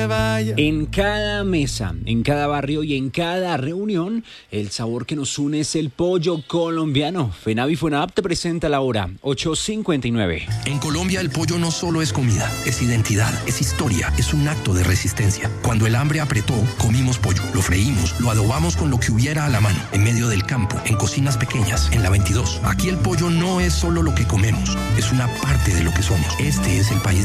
En cada mesa, en cada barrio y en cada reunión, el sabor que nos une es el pollo colombiano. FENAVI FUNAP te presenta la hora 8:59. En Colombia el pollo no solo es comida, es identidad, es historia, es un acto de resistencia. Cuando el hambre apretó, comimos pollo, lo freímos, lo adobamos con lo que hubiera a la mano, en medio del campo, en cocinas pequeñas, en la 22. Aquí el pollo no es solo lo que comemos, es una parte de lo que somos. Este es el país